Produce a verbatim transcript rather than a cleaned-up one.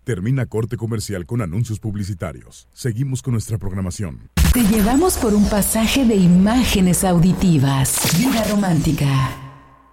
Termina corte comercial con anuncios publicitarios. Seguimos con nuestra programación. Te llevamos por un pasaje de imágenes auditivas. Vida romántica.